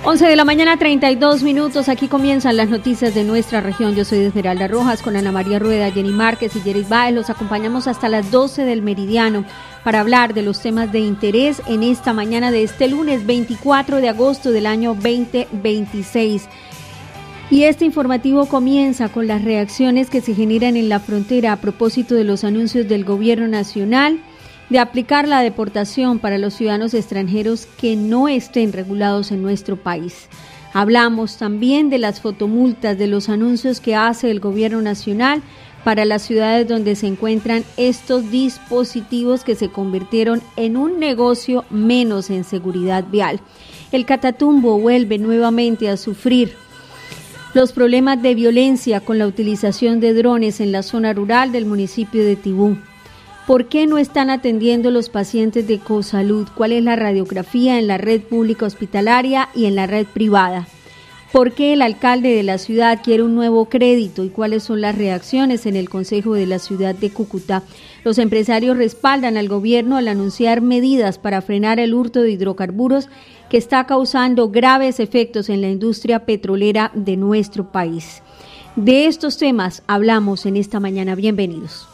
11 de la mañana, 32 minutos. Aquí comienzan las noticias de nuestra región. Yo soy Esmeralda Rojas con Ana María Rueda, Jenny Márquez y Yeris Báez. Los acompañamos hasta las 12 del meridiano para hablar de los temas de interés en esta mañana de este lunes 24 de agosto del año 2026. Y este informativo comienza con las reacciones que se generan en la frontera a propósito de los anuncios del gobierno nacional de aplicar la deportación para los ciudadanos extranjeros que no estén regulados en nuestro país. Hablamos también de las fotomultas, de los anuncios que hace el gobierno nacional para las ciudades donde se encuentran estos dispositivos que se convirtieron en un negocio menos en seguridad vial. El Catatumbo vuelve nuevamente a sufrir los problemas de violencia con la utilización de drones en la zona rural del municipio de Tibú. ¿Por qué no están atendiendo los pacientes de Cosalud? ¿Cuál es la radiografía en la red pública hospitalaria y en la red privada? ¿Por qué el alcalde de la ciudad quiere un nuevo crédito y cuáles son las reacciones en el Consejo de la ciudad de Cúcuta? Los empresarios respaldan al gobierno al anunciar medidas para frenar el hurto de hidrocarburos que está causando graves efectos en la industria petrolera de nuestro país. De estos temas hablamos en esta mañana. Bienvenidos.